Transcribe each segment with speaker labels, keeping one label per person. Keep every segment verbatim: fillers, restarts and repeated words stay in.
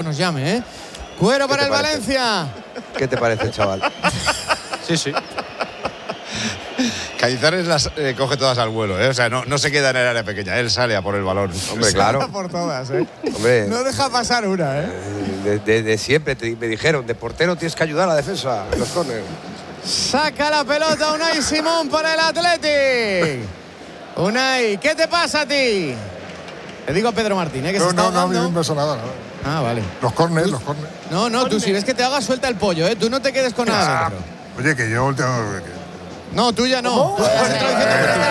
Speaker 1: nos llame, ¿eh? Cuero para el
Speaker 2: parece?
Speaker 1: Valencia.
Speaker 2: ¿Qué te parece, chaval?
Speaker 3: Sí, sí.
Speaker 4: Cañizares las eh, coge todas al vuelo, ¿eh? O sea, no, no se queda en el área pequeña, él sale a por el balón.
Speaker 2: Hombre, claro.
Speaker 1: Por todas, ¿eh?
Speaker 2: Hombre,
Speaker 1: No deja pasar una, ¿eh?
Speaker 2: de, de- de siempre te- me dijeron, de portero tienes que ayudar a la defensa, en los córneres.
Speaker 1: Saca la pelota Unai Simón para el Athletic. Unai, ¿qué te pasa a ti? Le digo a Pedro Martín, ¿eh? Que se
Speaker 5: No,
Speaker 1: está
Speaker 5: no, no, a mí no
Speaker 1: ahogando.
Speaker 5: me pasa nada. ¿no?
Speaker 1: Ah, vale.
Speaker 5: Los córneres, los córneres.
Speaker 1: No, no, tú si ves que te hagas, suelta el pollo, ¿eh? Tú no te quedes con nada
Speaker 5: Ah,
Speaker 1: dentro.
Speaker 5: oye, que yo tengo. que-
Speaker 1: No, tú ya no. Tú has entrado diciendo que te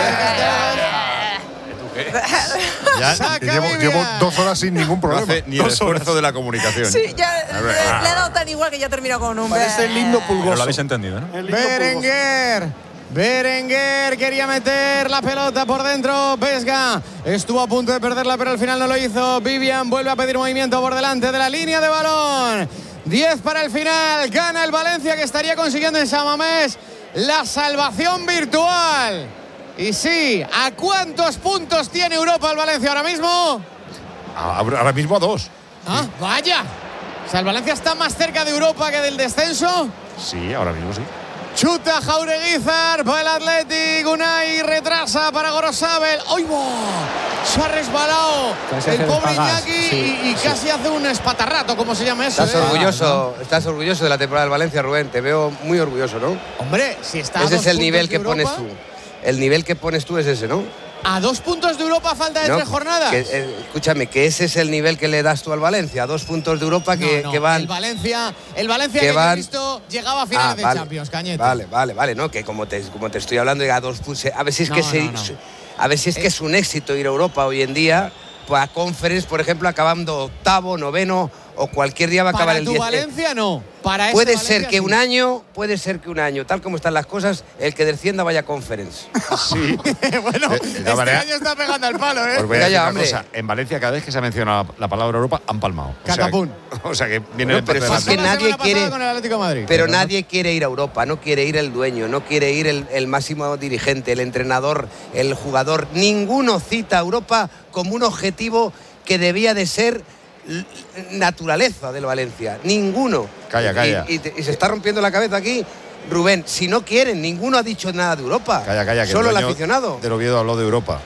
Speaker 4: Ya
Speaker 1: Saca
Speaker 5: que llevo,
Speaker 1: Vivian.
Speaker 5: llevo dos horas sin ningún
Speaker 4: no
Speaker 5: problema.
Speaker 4: hace ni el esfuerzo de la comunicación.
Speaker 6: Sí, ya
Speaker 4: A
Speaker 6: le,
Speaker 4: ver,
Speaker 6: le ha dado tan igual que ya ha terminado con un...
Speaker 7: Parece el lindo
Speaker 3: Pero
Speaker 7: pulgoso.
Speaker 3: lo habéis entendido, ¿no?
Speaker 7: El lindo pulgoso.
Speaker 1: Berenguer. Berenguer quería meter la pelota por dentro. Vesga estuvo a punto de perderla, pero al final no lo hizo. Vivian vuelve a pedir movimiento por delante de la línea de balón. diez para el final. Gana el Valencia, que estaría consiguiendo en San Mamés la salvación virtual. Y sí, ¿a cuántos puntos tiene Europa el Valencia ahora mismo?
Speaker 4: Ahora ahora mismo a dos.
Speaker 1: Ah, vaya. O sea, el Valencia está más cerca de Europa que del descenso.
Speaker 4: Sí, ahora mismo sí.
Speaker 1: Chuta Jaureguizar para el Athletic. Unai retrasa para Gorosabel. ¡Ay, bo! Se ha resbalado
Speaker 7: Casi
Speaker 1: el
Speaker 7: hace
Speaker 1: pobre
Speaker 7: despagas,
Speaker 1: Iñaki
Speaker 7: sí,
Speaker 1: y, y casi hace un espatarrato, ¿cómo se llama eso?
Speaker 2: Estás
Speaker 1: eh?
Speaker 2: orgulloso, estás orgulloso de la temporada del Valencia, Rubén. Te veo muy orgulloso, ¿no?
Speaker 1: Hombre, si está a
Speaker 2: Ese
Speaker 1: dos
Speaker 2: es el
Speaker 1: puntos
Speaker 2: nivel
Speaker 1: de
Speaker 2: que pones
Speaker 1: Europa,
Speaker 2: tú. El nivel que pones tú es ese, ¿no?
Speaker 1: A dos puntos de Europa a falta de
Speaker 2: ¿No?
Speaker 1: tres jornadas.
Speaker 2: Que, eh, escúchame, que ese es el nivel que le das tú al Valencia. Dos puntos de Europa que,
Speaker 1: No, no,
Speaker 2: que van.
Speaker 1: El Valencia, el Valencia
Speaker 2: que
Speaker 1: que, yo
Speaker 2: van-
Speaker 1: he visto llegaba a finales
Speaker 2: Ah,
Speaker 1: de
Speaker 2: vale.
Speaker 1: Champions, Cañete.
Speaker 2: Vale, vale, vale, no, que como te, como te estoy hablando, a dos puntos. A ver si es
Speaker 1: No,
Speaker 2: que
Speaker 1: no,
Speaker 2: se-
Speaker 1: no.
Speaker 2: a ver si es que es un éxito ir a Europa hoy en día. Pues a Conference, por ejemplo, acabando octavo, noveno o cualquier día va a acabar
Speaker 1: Para
Speaker 2: el
Speaker 1: tu
Speaker 2: diez.
Speaker 1: Valencia no. Para este
Speaker 2: Puede
Speaker 1: Valencia,
Speaker 2: ser que
Speaker 1: sí.
Speaker 2: un año, puede ser que un año, tal como están las cosas, el que descienda vaya a Conference.
Speaker 4: Sí.
Speaker 1: Bueno,
Speaker 4: De- de todas
Speaker 1: este
Speaker 4: maneras-
Speaker 1: año está pegando al palo, ¿eh?
Speaker 4: Os voy a
Speaker 2: Ya,
Speaker 4: decir
Speaker 2: ya,
Speaker 4: una
Speaker 2: hombre.
Speaker 4: cosa. En Valencia, cada vez que se ha mencionado la, la palabra Europa, han palmado. O sea,
Speaker 1: Catapum.
Speaker 4: que- O sea, que viene
Speaker 2: No,
Speaker 4: el
Speaker 2: pero
Speaker 4: empate
Speaker 2: si es
Speaker 4: delante.
Speaker 2: que
Speaker 1: La
Speaker 2: nadie
Speaker 1: semana pasada
Speaker 2: quiere-
Speaker 1: con el Atlético de Madrid.
Speaker 2: Pero nadie quiere ir a Europa, no quiere ir el dueño, no quiere ir el, el máximo dirigente, el entrenador, el jugador. Ninguno cita a Europa como un objetivo que debía de ser l- naturaleza del Valencia. Ninguno.
Speaker 4: Calla, calla.
Speaker 2: Y, y te- y se está rompiendo la cabeza aquí. Rubén, si no quieren, ninguno ha dicho nada de Europa.
Speaker 4: Calla, calla, que
Speaker 2: Solo el
Speaker 4: dueño
Speaker 2: aficionado.
Speaker 4: del Oviedo habló de Europa.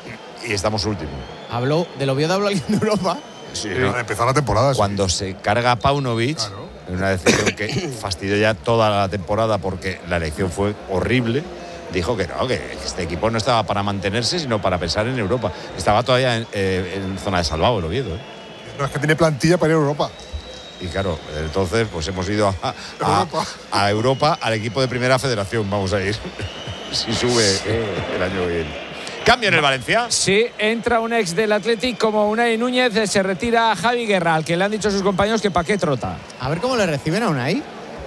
Speaker 4: Y estamos últimos.
Speaker 1: Habló, del Oviedo habló alguien de Europa.
Speaker 4: Sí,
Speaker 5: Sí,
Speaker 4: ¿no?
Speaker 5: empezar la temporada. sí.
Speaker 4: Cuando se carga a Paunovic,
Speaker 5: Claro.
Speaker 4: en una decisión que fastidió ya toda la temporada porque la elección fue horrible, dijo que no, que este equipo no estaba para mantenerse, sino para pensar en Europa. Estaba todavía en, eh, en zona de salvado el Oviedo, ¿eh?
Speaker 5: No, es que tiene plantilla para ir a Europa.
Speaker 4: Y claro, entonces pues hemos ido a, a-
Speaker 5: Europa.
Speaker 4: a Europa, al equipo de primera federación, vamos a ir. Si sube el año que viene. Cambio en el Valencia.
Speaker 7: Sí, entra un ex del Athletic como Unai Núñez, se retira Javi Guerra, al que le han dicho sus compañeros que pa' qué trota.
Speaker 1: A ver cómo le reciben a Unai.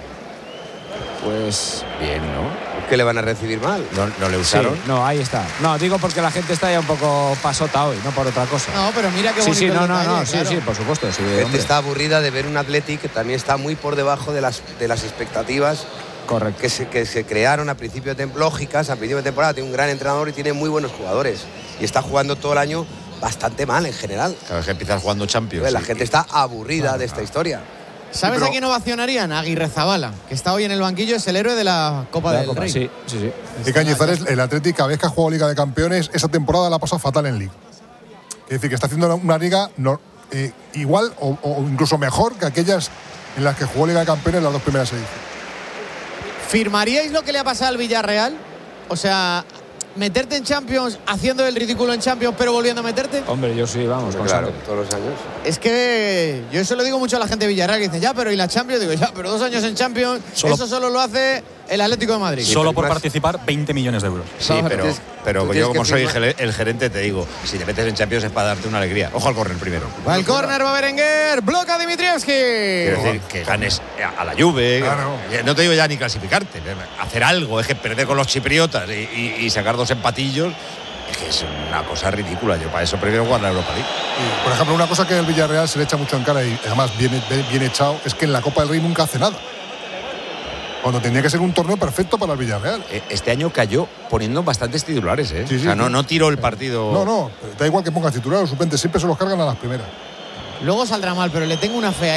Speaker 7: Pues
Speaker 4: Bien, ¿no?
Speaker 2: ¿Qué le van a recibir mal?
Speaker 4: No, no le
Speaker 7: sí,
Speaker 4: usaron.
Speaker 7: no, ahí está. No, digo porque la gente está ya un poco pasota hoy, no por otra cosa.
Speaker 1: No, pero mira qué
Speaker 7: sí,
Speaker 1: bonito
Speaker 7: sí,
Speaker 1: el
Speaker 7: no, no,
Speaker 1: detalle,
Speaker 7: no, sí,
Speaker 1: claro.
Speaker 7: sí, por supuesto. Sí,
Speaker 2: La gente
Speaker 7: hombre.
Speaker 2: está aburrida de ver un Athletic que también está muy por debajo de las, de las expectativas
Speaker 7: Correcto.
Speaker 2: que se, que se crearon a principio de tem- lógicas, a principio de temporada. Tiene un gran entrenador y tiene muy buenos jugadores. Y está jugando todo el año bastante mal en general.
Speaker 4: Cada vez que empiezas jugando Champions.
Speaker 2: Pues la
Speaker 4: y-
Speaker 2: gente está aburrida de esta historia.
Speaker 1: ¿Sabes
Speaker 5: Sí, pero-
Speaker 1: a quién ovacionarían? A Aguirre Zabala, que está hoy en el banquillo, es el héroe de la Copa
Speaker 7: La
Speaker 1: del
Speaker 7: Copa,
Speaker 1: Rey.
Speaker 7: sí, sí, sí.
Speaker 5: Y Cañizares, el Atlético, cada vez que ha jugado Liga de Campeones, esa temporada la ha pasado fatal en Liga. Es decir, que está haciendo una, una liga no- eh, igual o, o incluso mejor que aquellas en las que jugó Liga de Campeones en las dos primeras ediciones.
Speaker 1: ¿Firmaríais lo que le ha pasado al Villarreal? O sea, meterte en Champions, haciendo el ridículo en Champions, pero volviendo a meterte.
Speaker 7: Hombre, yo sí, vamos, con
Speaker 2: Claro,
Speaker 7: sangre.
Speaker 2: todos los años.
Speaker 1: Es que yo eso lo digo mucho a la gente de Villarreal, que dice, ya, pero ¿y la Champions? Digo, ya, pero dos años en Champions,
Speaker 3: Solo-
Speaker 1: eso solo lo hace el Atlético de Madrid.
Speaker 3: Solo por
Speaker 2: más-
Speaker 3: participar, veinte millones de euros.
Speaker 4: Sí,
Speaker 1: Claro.
Speaker 4: pero,
Speaker 2: Tienes-
Speaker 4: pero
Speaker 2: tú
Speaker 4: yo
Speaker 2: tienes
Speaker 4: como
Speaker 2: que
Speaker 4: soy el,
Speaker 2: firmar-
Speaker 4: gele- el gerente te digo, si te metes en Champions es para darte una alegría. Ojo al córner primero.
Speaker 1: Va el córner, va Berenguer, bloca Dimitrievski.
Speaker 4: Quiero decir, que ganes a la Juve.
Speaker 5: Claro.
Speaker 4: que- No te digo ya ni clasificarte. Hacer algo, es que perder con los chipriotas y, y- y sacar dos empatillos, es que es una cosa ridícula. Yo para eso prefiero jugar la Europa League.
Speaker 5: Y, por ejemplo, una cosa que el Villarreal se le echa mucho en cara y además bien, bien, bien echado es que en la Copa del Rey nunca hace nada. Cuando tendría que ser un torneo perfecto para el Villarreal.
Speaker 4: Eh, Este año cayó poniendo bastantes titulares, ¿eh?
Speaker 5: Sí, sí,
Speaker 4: o sea, no,
Speaker 5: sí.
Speaker 4: no tiró el partido.
Speaker 5: No, no, da igual que pongas titular o suplente, siempre se los cargan a las primeras.
Speaker 1: Luego saldrá mal, pero le tengo una fe